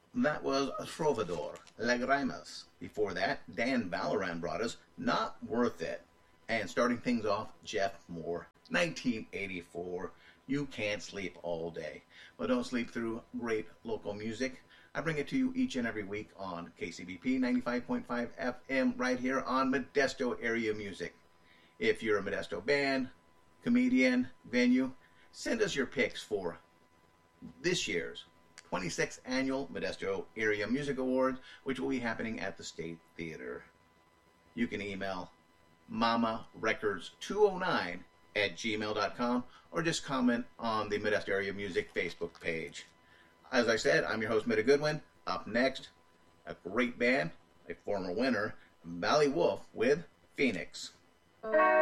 That was Trovador, Lagrimas. Before that, Dan Valoran brought us Not Worth It. And starting things off, Jeff Moore, 1984, You Can't Sleep All Day. But don't sleep through great local music. I bring it to you each and every week on KCBP 95.5 FM right here on Modesto Area Music. If you're a Modesto band, comedian, venue, send us your picks for this year's 26th Annual Modesto Area Music Awards, which will be happening at the State Theater. You can email mamarecords209@gmail.com or just comment on the Modesto Area Music Facebook page. As I said, I'm your host, Mida Goodwin. Up next, a great band, a former winner, Valley Wolf with Phoenix.